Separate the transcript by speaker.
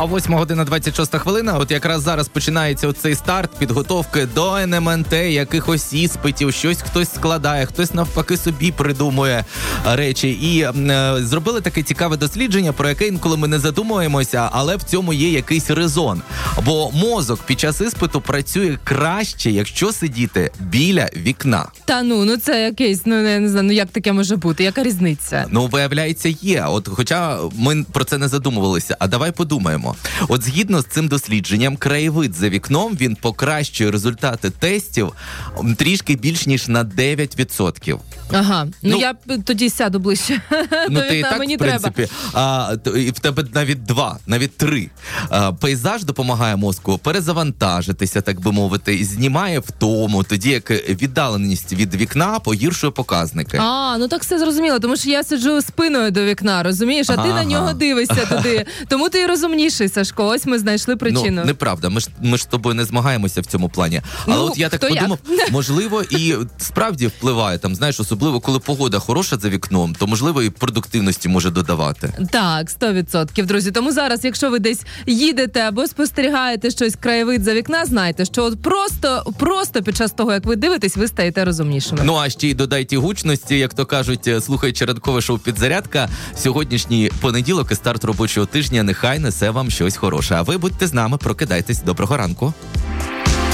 Speaker 1: А 8:26. От якраз зараз починається оцей старт підготовки до НМНТ, якихось іспитів, щось хтось складає, хтось навпаки собі придумує речі. І зробили таке цікаве дослідження, про яке інколи ми не задумуємося, але в цьому є якийсь резон. Бо мозок під час іспиту працює краще, якщо сидіти біля вікна.
Speaker 2: Та ну це якийсь, я не знаю, як таке може бути, яка різниця?
Speaker 1: Виявляється, є. От, хоча ми про це не задумувалися. А давай подумаємо. От згідно з цим дослідженням, краєвид за вікном, він покращує результати тестів трішки більш ніж на 9%.
Speaker 2: Ага, я тоді сяду ближче до
Speaker 1: ти і
Speaker 2: вікна,
Speaker 1: так,
Speaker 2: мені
Speaker 1: в принципі, в тебе навіть 2, навіть 3. Пейзаж допомагає мозку перезавантажитися, так би мовити, знімає втому, тоді як віддаленість від вікна погіршує показники.
Speaker 2: Так все зрозуміло, тому що я сиджу спиною до вікна, розумієш, а ти на нього дивишся туди. Тому ти і розумніший, Сашко, ось ми знайшли причину.
Speaker 1: Неправда, ми ж з тобою не змагаємося в цьому плані. Але от я так подумав, можливо, і справді впливає, там, знаєш, особливо, коли погода хороша за вікном, то, можливо, і продуктивності може додавати.
Speaker 2: Так, 100%, друзі. Тому зараз, якщо ви десь їдете або спостерігаєте щось, краєвид за вікна, знайте, що от просто під час того, як ви дивитесь, ви стаєте розумнішими.
Speaker 1: А ще й додайте гучності, як то кажуть, слухаючи ранкове шоу «Підзарядка», сьогоднішній понеділок і старт робочого тижня нехай несе вам щось хороше. А ви будьте з нами, прокидайтесь. Доброго ранку.